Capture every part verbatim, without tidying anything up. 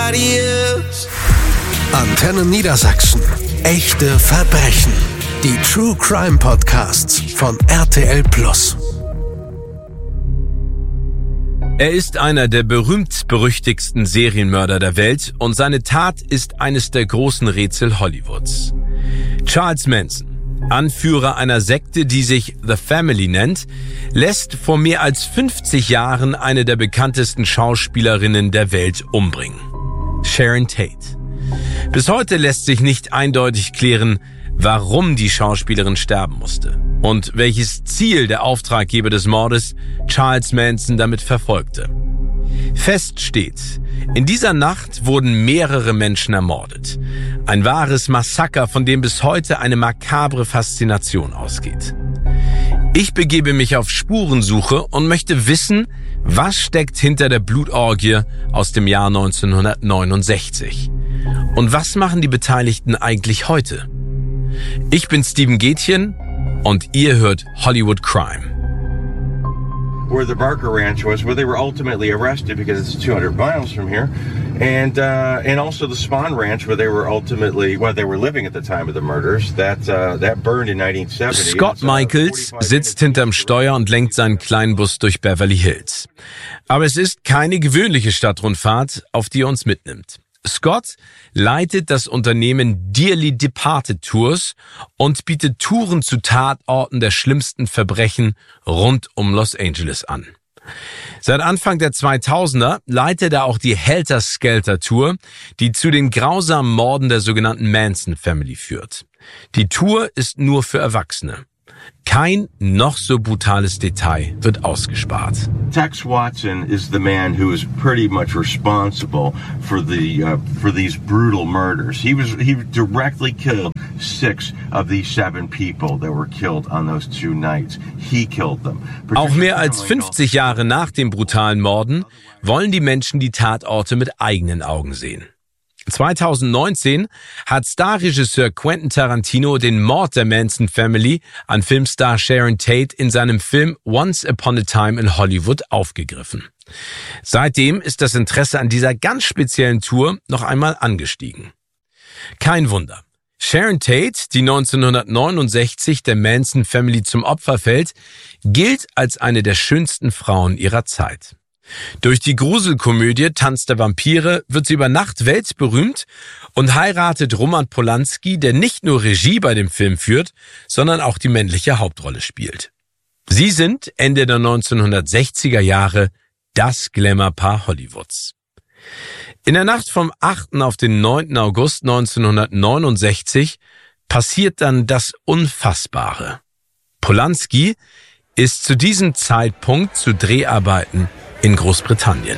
nobody else. Antenne Niedersachsen. Echte Verbrechen. Die True Crime Podcasts von R T L Plus. Er ist einer der berühmt-berüchtigsten Serienmörder der Welt und seine Tat ist eines der großen Rätsel Hollywoods. Charles Manson, Anführer einer Sekte, die sich The Family nennt, lässt vor mehr als fünfzig Jahren eine der bekanntesten Schauspielerinnen der Welt umbringen. Sharon Tate. Bis heute lässt sich nicht eindeutig klären, warum die Schauspielerin sterben musste und welches Ziel der Auftraggeber des Mordes Charles Manson damit verfolgte. Fest steht, in dieser Nacht wurden mehrere Menschen ermordet. Ein wahres Massaker, von dem bis heute eine makabre Faszination ausgeht. Ich begebe mich auf Spurensuche und möchte wissen, was steckt hinter der Blutorgie aus dem Jahr neunzehnhundertneunundsechzig. Und was machen die Beteiligten eigentlich heute? Ich bin Steven Gätchen und ihr hört Hollywood Crime. Where the Barker Ranch was, where they were ultimately arrested because it's two hundred miles from here, and uh, and also the Spahn Ranch, where they were ultimately, well, they were living at the time of the murders. That uh, that burned in nineteen seventy. Scott Michaels sitzt hinterm Steuer und lenkt seinen kleinen Bus durch Beverly Hills. Aber es ist keine gewöhnliche Stadtrundfahrt, auf die er uns mitnimmt. Scott leitet das Unternehmen Dearly Departed Tours und bietet Touren zu Tatorten der schlimmsten Verbrechen rund um Los Angeles an. Seit Anfang der zweitausender leitet er auch die Helter Skelter Tour, die zu den grausamen Morden der sogenannten Manson Family führt. Die Tour ist nur für Erwachsene. Kein noch so brutales Detail wird ausgespart. Tex Watson is the man who is pretty much responsible for the uh, for these brutal murders. He was he directly killed six of these seven people that were killed on those two nights. He killed them. Auch mehr als fünfzig Jahre nach den brutalen Morden wollen die Menschen die Tatorte mit eigenen Augen sehen. zweitausendneunzehn hat Starregisseur Quentin Tarantino den Mord der Manson Family an Filmstar Sharon Tate in seinem Film Once Upon a Time in Hollywood aufgegriffen. Seitdem ist das Interesse an dieser ganz speziellen Tour noch einmal angestiegen. Kein Wunder. Sharon Tate, die neunzehnhundertneunundsechzig der Manson Family zum Opfer fällt, gilt als eine der schönsten Frauen ihrer Zeit. Durch die Gruselkomödie Tanz der Vampire wird sie über Nacht weltberühmt und heiratet Roman Polanski, der nicht nur Regie bei dem Film führt, sondern auch die männliche Hauptrolle spielt. Sie sind Ende der neunzehnhundertsechziger Jahre das Glamour-Paar Hollywoods. In der Nacht vom achten auf den neunten August neunzehnhundertneunundsechzig passiert dann das Unfassbare. Polanski ist zu diesem Zeitpunkt zu Dreharbeiten in Großbritannien.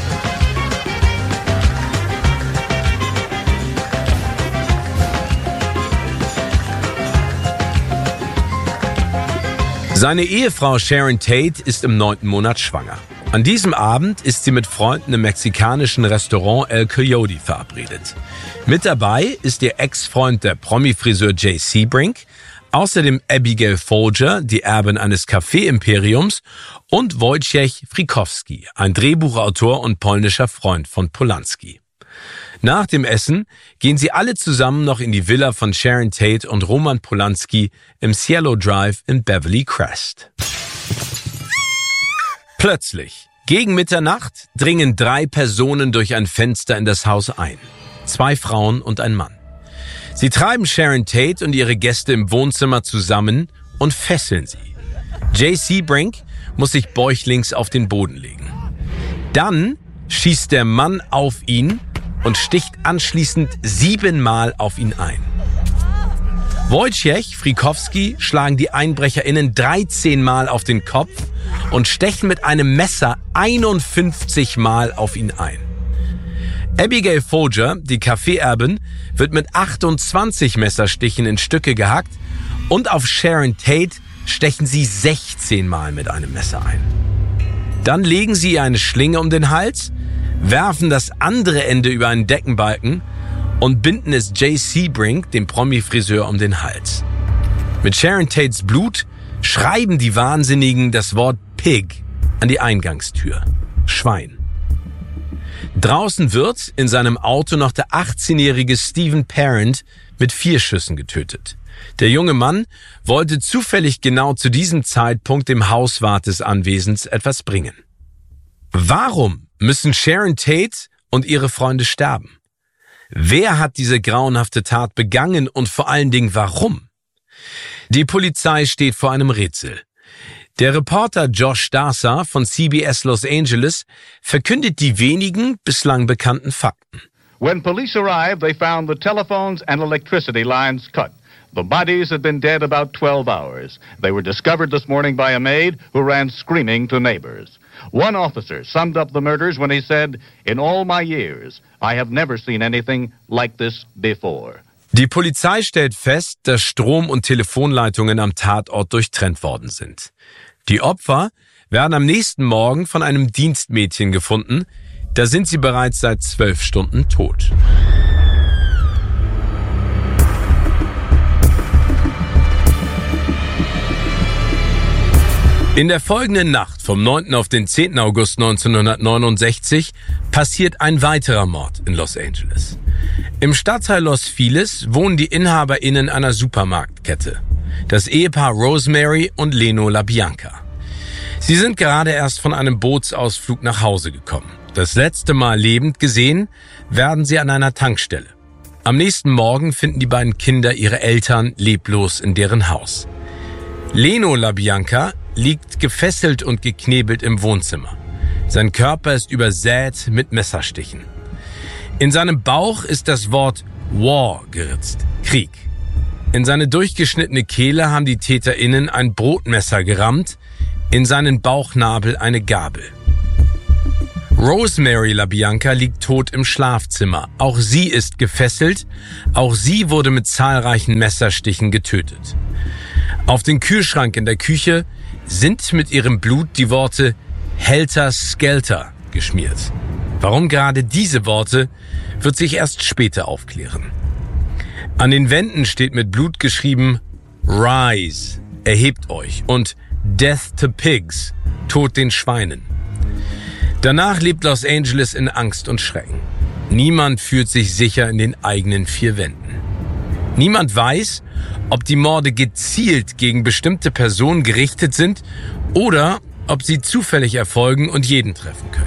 Seine Ehefrau Sharon Tate ist im neunten Monat schwanger. An diesem Abend ist sie mit Freunden im mexikanischen Restaurant El Coyote verabredet. Mit dabei ist ihr Ex-Freund, der Promi-Friseur Jay Sebring, außerdem Abigail Folger, die Erbin eines Kaffee-Imperiums, und Wojciech Frykowski, ein Drehbuchautor und polnischer Freund von Polanski. Nach dem Essen gehen sie alle zusammen noch in die Villa von Sharon Tate und Roman Polanski im Cielo Drive in Beverly Crest. Plötzlich, gegen Mitternacht, dringen drei Personen durch ein Fenster in das Haus ein. Zwei Frauen und ein Mann. Sie treiben Sharon Tate und ihre Gäste im Wohnzimmer zusammen und fesseln sie. Jay Sebring muss sich bäuchlings auf den Boden legen. Dann schießt der Mann auf ihn und sticht anschließend siebenmal auf ihn ein. Wojciech Frykowski schlagen die EinbrecherInnen dreizehn Mal auf den Kopf und stechen mit einem Messer einundfünfzig Mal auf ihn ein. Abigail Folger, die Kaffeeerbin, wird mit achtundzwanzig Messerstichen in Stücke gehackt und auf Sharon Tate stechen sie sechzehn Mal mit einem Messer ein. Dann legen sie ihr eine Schlinge um den Hals, werfen das andere Ende über einen Deckenbalken und binden es Jay Sebring, dem Promi-Friseur, um den Hals. Mit Sharon Tates Blut schreiben die Wahnsinnigen das Wort Pig an die Eingangstür. Schwein. Draußen wird in seinem Auto noch der achtzehnjährige Stephen Parent mit vier Schüssen getötet. Der junge Mann wollte zufällig genau zu diesem Zeitpunkt dem Hauswart des Anwesens etwas bringen. Warum müssen Sharon Tate und ihre Freunde sterben? Wer hat diese grauenhafte Tat begangen und vor allen Dingen warum? Die Polizei steht vor einem Rätsel. Der Reporter Josh Darsa von C B S Los Angeles verkündet die wenigen bislang bekannten Fakten. When police arrived, they found the telephones and electricity lines cut. The bodies had been dead about twelve hours. They were discovered this morning by a maid who ran screaming to neighbors. One officer summed up the murders when he said, "In all my years, I have never seen anything like this before." Die Polizei stellt fest, dass Strom- und Telefonleitungen am Tatort durchtrennt worden sind. Die Opfer werden am nächsten Morgen von einem Dienstmädchen gefunden. Da sind sie bereits seit zwölf Stunden tot. In der folgenden Nacht vom neunten auf den zehnten August neunzehnhundertneunundsechzig passiert ein weiterer Mord in Los Angeles. Im Stadtteil Los Feliz wohnen die InhaberInnen einer Supermarktkette, das Ehepaar Rosemary und Leno LaBianca. Sie sind gerade erst von einem Bootsausflug nach Hause gekommen. Das letzte Mal lebend gesehen werden sie an einer Tankstelle. Am nächsten Morgen finden die beiden Kinder ihre Eltern leblos in deren Haus. Leno LaBianca liegt gefesselt und geknebelt im Wohnzimmer. Sein Körper ist übersät mit Messerstichen. In seinem Bauch ist das Wort War geritzt, Krieg. In seine durchgeschnittene Kehle haben die TäterInnen ein Brotmesser gerammt, in seinen Bauchnabel eine Gabel. Rosemary LaBianca liegt tot im Schlafzimmer. Auch sie ist gefesselt, auch sie wurde mit zahlreichen Messerstichen getötet. Auf den Kühlschrank in der Küche sind mit ihrem Blut die Worte Helter Skelter geschmiert. Warum gerade diese Worte, wird sich erst später aufklären. An den Wänden steht mit Blut geschrieben Rise, erhebt euch, und Death to Pigs, Tod den Schweinen. Danach lebt Los Angeles in Angst und Schrecken. Niemand fühlt sich sicher in den eigenen vier Wänden. Niemand weiß, ob die Morde gezielt gegen bestimmte Personen gerichtet sind oder ob sie zufällig erfolgen und jeden treffen können.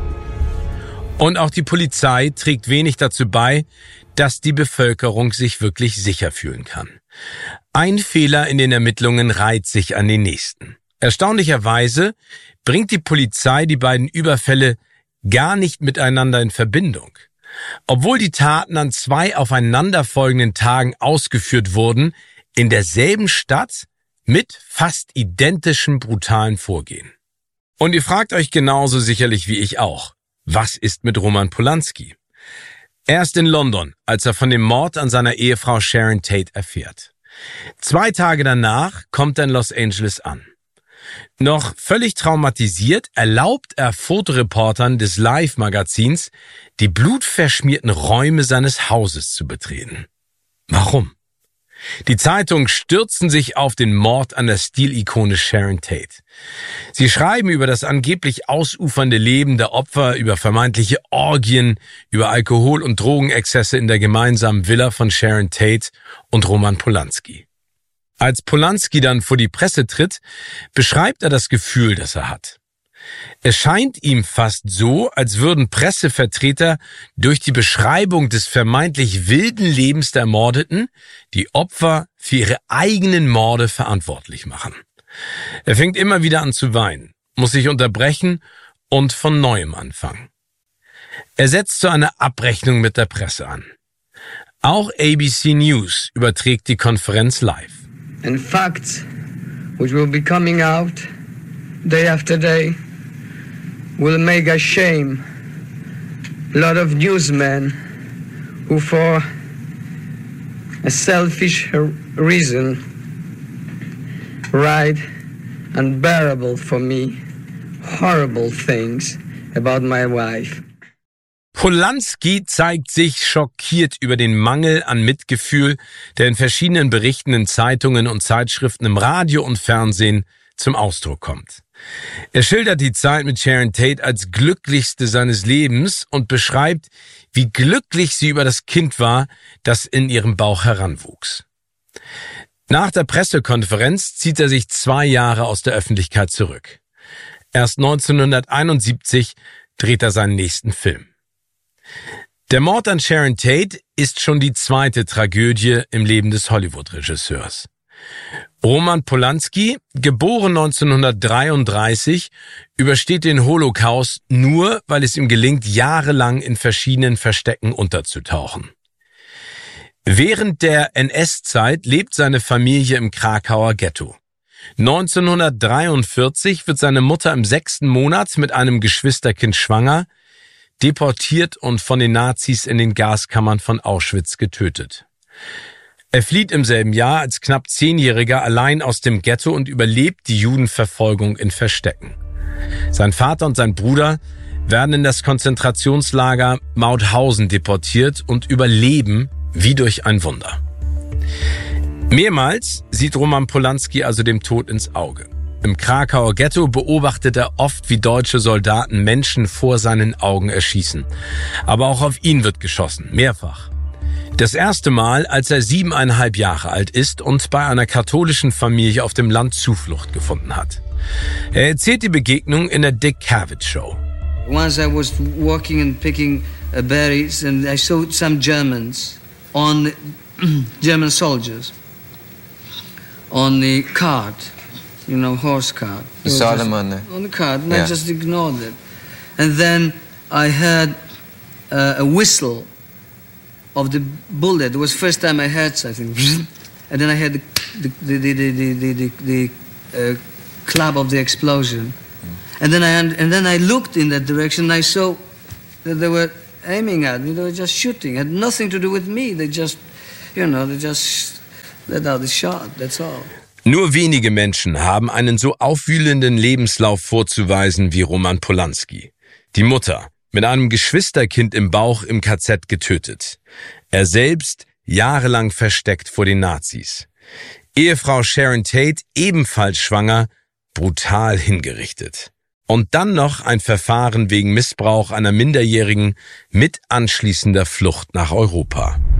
Und auch die Polizei trägt wenig dazu bei, dass die Bevölkerung sich wirklich sicher fühlen kann. Ein Fehler in den Ermittlungen reiht sich an den nächsten. Erstaunlicherweise bringt die Polizei die beiden Überfälle gar nicht miteinander in Verbindung. Obwohl die Taten an zwei aufeinanderfolgenden Tagen ausgeführt wurden, in derselben Stadt mit fast identischem brutalen Vorgehen. Und ihr fragt euch genauso sicherlich wie ich auch, was ist mit Roman Polanski? Er ist in London, als er von dem Mord an seiner Ehefrau Sharon Tate erfährt. Zwei Tage danach kommt er in Los Angeles an. Noch völlig traumatisiert erlaubt er Fotoreportern des Live-Magazins, die blutverschmierten Räume seines Hauses zu betreten. Warum? Die Zeitungen stürzen sich auf den Mord an der Stilikone Sharon Tate. Sie schreiben über das angeblich ausufernde Leben der Opfer, über vermeintliche Orgien, über Alkohol- und Drogenexzesse in der gemeinsamen Villa von Sharon Tate und Roman Polanski. Als Polanski dann vor die Presse tritt, beschreibt er das Gefühl, das er hat. Es scheint ihm fast so, als würden Pressevertreter durch die Beschreibung des vermeintlich wilden Lebens der Ermordeten die Opfer für ihre eigenen Morde verantwortlich machen. Er fängt immer wieder an zu weinen, muss sich unterbrechen und von Neuem anfangen. Er setzt zu einer Abrechnung mit der Presse an. Auch A B C News überträgt die Konferenz live. And facts which will be coming out day after day will make us shame a lot of newsmen who for a selfish reason write unbearable for me horrible things about my wife. Polanski zeigt sich schockiert über den Mangel an Mitgefühl, der in verschiedenen Berichten in Zeitungen und Zeitschriften im Radio und Fernsehen zum Ausdruck kommt. Er schildert die Zeit mit Sharon Tate als glücklichste seines Lebens und beschreibt, wie glücklich sie über das Kind war, das in ihrem Bauch heranwuchs. Nach der Pressekonferenz zieht er sich zwei Jahre aus der Öffentlichkeit zurück. Erst neunzehnhunderteinundsiebzig dreht er seinen nächsten Film. Der Mord an Sharon Tate ist schon die zweite Tragödie im Leben des Hollywood-Regisseurs. Roman Polanski, geboren neunzehnhundertdreiunddreißig, übersteht den Holocaust nur, weil es ihm gelingt, jahrelang in verschiedenen Verstecken unterzutauchen. Während der N S-Zeit lebt seine Familie im Krakauer Ghetto. neunzehnhundertdreiundvierzig wird seine Mutter im sechsten Monat mit einem Geschwisterkind schwanger, deportiert und von den Nazis in den Gaskammern von Auschwitz getötet. Er flieht im selben Jahr als knapp Zehnjähriger allein aus dem Ghetto und überlebt die Judenverfolgung in Verstecken. Sein Vater und sein Bruder werden in das Konzentrationslager Mauthausen deportiert und überleben wie durch ein Wunder. Mehrmals sieht Roman Polanski also dem Tod ins Auge. Im Krakauer Ghetto beobachtet er oft, wie deutsche Soldaten Menschen vor seinen Augen erschießen. Aber auch auf ihn wird geschossen, mehrfach. Das erste Mal, als er siebeneinhalb Jahre alt ist und bei einer katholischen Familie auf dem Land Zuflucht gefunden hat. Er erzählt die Begegnung in der Dick Cavett Show. Once I was walking and picking uh, berries and I saw some Germans on German soldiers on the cart, you know, horse cart. You saw them on the on the cart, and yeah. I just ignored it. And then I heard uh, a whistle of the bullet. It was the first time I heard something. And then I heard the the the the the the, the, the uh, clap of the explosion. And then I and then I looked in that direction. And I saw that they were aiming at me. They were just shooting. It had nothing to do with me. They just, you know, they just let out the shot. That's all. Nur wenige Menschen haben einen so aufwühlenden Lebenslauf vorzuweisen wie Roman Polanski. Die Mutter, mit einem Geschwisterkind im Bauch im K Z getötet. Er selbst jahrelang versteckt vor den Nazis. Ehefrau Sharon Tate, ebenfalls schwanger, brutal hingerichtet. Und dann noch ein Verfahren wegen Missbrauch einer Minderjährigen mit anschließender Flucht nach Europa.